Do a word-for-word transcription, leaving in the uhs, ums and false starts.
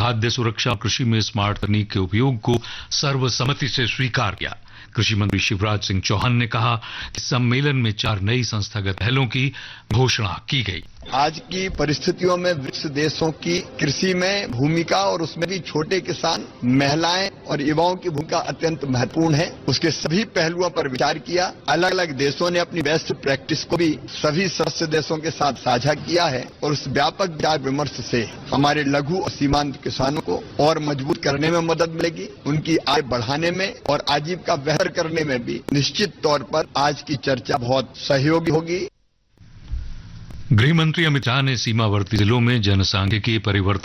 खाद्य सुरक्षा और कृषि में स्मार्ट तकनीक के उपयोग को सर्वसम्मति से स्वीकार किया। कृषि मंत्री शिवराज सिंह चौहान ने कहा कि सम्मेलन में चार नई संस्थागत पहलों की घोषणा की गई। आज की परिस्थितियों में ब्रिक्स देशों की कृषि में भूमिका और उसमें भी छोटे किसान, महिलाएं और युवाओं की भूमिका अत्यंत महत्वपूर्ण है। उसके सभी पहलुओं पर विचार किया। अलग अलग देशों ने अपनी बेस्ट प्रैक्टिस को भी सभी सदस्य देशों के साथ साझा किया है और उस व्यापक विचार विमर्श से हमारे लघु और सीमांत किसानों को और मजबूत करने में मदद मिलेगी, उनकी आय बढ़ाने में और आजीविका बेहतर करने में भी निश्चित तौर पर आज की चर्चा बहुत सहयोगी होगी। गृह मंत्री अमित शाह ने सीमावर्ती जिलों में जनसांख्यिकीय परिवर्तन